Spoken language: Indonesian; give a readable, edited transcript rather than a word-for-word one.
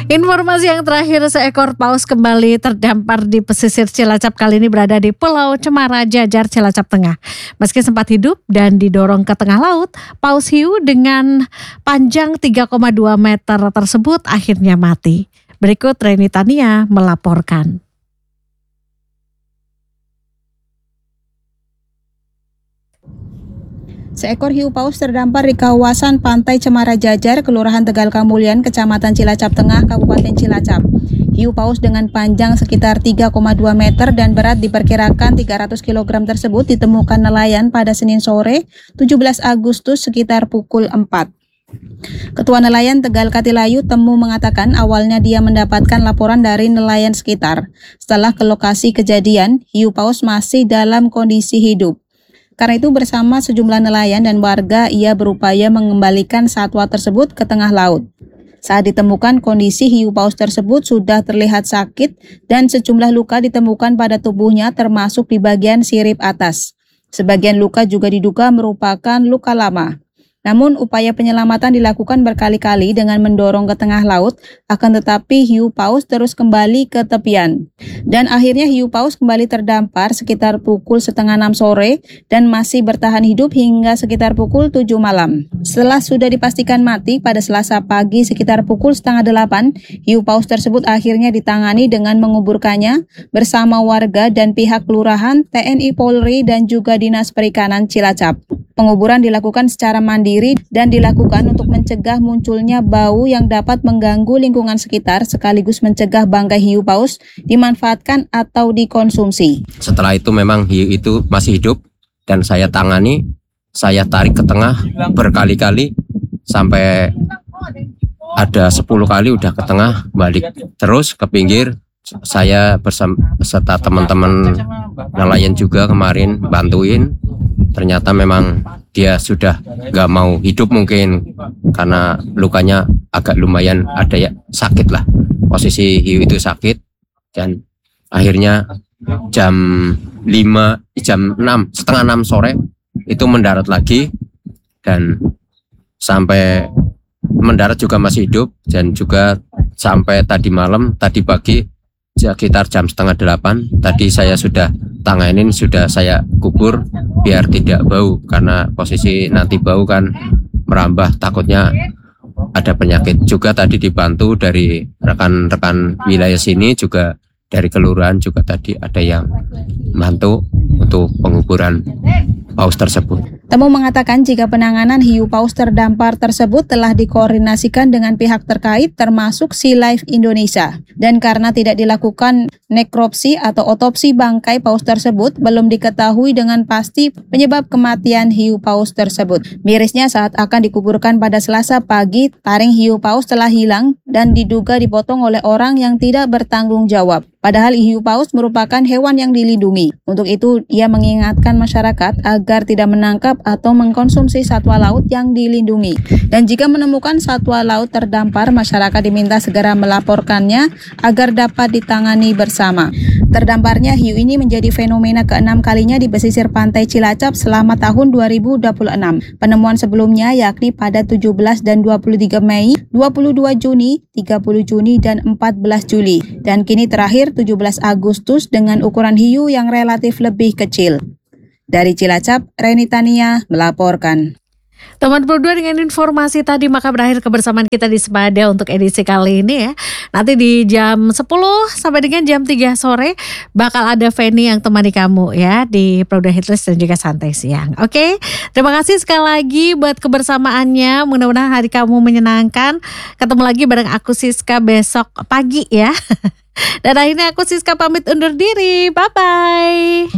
Informasi yang terakhir, seekor paus kembali terdampar di pesisir Cilacap, kali ini berada di Pulau Cemara Jajar, Cilacap Tengah. Meski sempat hidup dan didorong ke tengah laut, paus hiu dengan panjang 3,2 meter tersebut akhirnya mati. Berikut Reni Tania melaporkan. Seekor hiu paus terdampar di kawasan Pantai Cemara Jajar, Kelurahan Tegal Kamulyan, Kecamatan Cilacap Tengah, Kabupaten Cilacap. Hiu paus dengan panjang sekitar 3,2 meter dan berat diperkirakan 300 kg tersebut ditemukan nelayan pada Senin sore 17 Agustus sekitar pukul 4. Ketua Nelayan Tegal Katilayu Temu mengatakan awalnya dia mendapatkan laporan dari nelayan sekitar. Setelah ke lokasi kejadian, hiu paus masih dalam kondisi hidup. Karena itu bersama sejumlah nelayan dan warga ia berupaya mengembalikan satwa tersebut ke tengah laut. Saat ditemukan, kondisi hiu paus tersebut sudah terlihat sakit dan sejumlah luka ditemukan pada tubuhnya termasuk di bagian sirip atas. Sebagian luka juga diduga merupakan luka lama. Namun upaya penyelamatan dilakukan berkali-kali dengan mendorong ke tengah laut, akan tetapi hiu paus terus kembali ke tepian. Dan akhirnya hiu paus kembali terdampar sekitar pukul 5:30 sore dan masih bertahan hidup hingga sekitar pukul 7 malam. Setelah sudah dipastikan mati pada Selasa pagi sekitar pukul 7:30, hiu paus tersebut akhirnya ditangani dengan menguburkannya bersama warga dan pihak kelurahan, TNI Polri dan juga Dinas Perikanan Cilacap. Penguburan dilakukan secara mandiri dan dilakukan untuk mencegah munculnya bau yang dapat mengganggu lingkungan sekitar sekaligus mencegah bangkai hiu paus dimanfaatkan atau dikonsumsi. Setelah itu memang hiu itu masih hidup dan saya tangani, saya tarik ke tengah berkali-kali sampai ada 10 kali udah ke tengah, balik terus ke pinggir. Saya beserta teman-teman nelayan juga kemarin bantuin. Ternyata memang dia sudah gak mau hidup mungkin karena lukanya agak lumayan ada ya, sakit lah. Posisi hiu itu sakit dan akhirnya jam 6, setengah 6 sore itu mendarat lagi dan sampai mendarat juga masih hidup dan juga sampai tadi malam, tadi pagi sekitar jam 7:30 tadi saya sudah tanganin, sudah saya kubur biar tidak bau karena posisi nanti bau kan merambah, takutnya ada penyakit. Juga tadi dibantu dari rekan-rekan wilayah sini, juga dari kelurahan juga tadi ada yang bantu untuk penguburan paus tersebut. Temu mengatakan jika penanganan hiu paus terdampar tersebut telah dikoordinasikan dengan pihak terkait termasuk Sea Life Indonesia. Dan karena tidak dilakukan nekropsi atau otopsi bangkai paus tersebut, belum diketahui dengan pasti penyebab kematian hiu paus tersebut. Mirisnya saat akan dikuburkan pada Selasa pagi, taring hiu paus telah hilang dan diduga dipotong oleh orang yang tidak bertanggung jawab. Padahal hiu paus merupakan hewan yang dilindungi. Untuk itu, ia mengingatkan masyarakat agar tidak menangkap atau mengkonsumsi satwa laut yang dilindungi. Dan jika menemukan satwa laut terdampar, masyarakat diminta segera melaporkannya agar dapat ditangani bersama. Terdamparnya hiu ini menjadi fenomena ke-6 kalinya di pesisir pantai Cilacap selama tahun 2026. Penemuan sebelumnya yakni pada 17 dan 23 Mei, 22 Juni, 30 Juni, dan 14 Juli. Dan kini terakhir 17 Agustus dengan ukuran hiu yang relatif lebih kecil. Dari Cilacap, Reni Tania melaporkan. Teman berdua, dengan informasi tadi maka berakhir kebersamaan kita di Sepada untuk edisi kali ini ya. Nanti di jam 10 sampai dengan jam 3 sore bakal ada Feni yang temani kamu ya di Program Hitlist dan juga Santai Siang. Oke, terima kasih sekali lagi buat kebersamaannya. Mudah-mudahan hari kamu menyenangkan. Ketemu lagi bareng aku Siska besok pagi ya. Dan akhirnya aku Siska pamit undur diri. Bye-bye.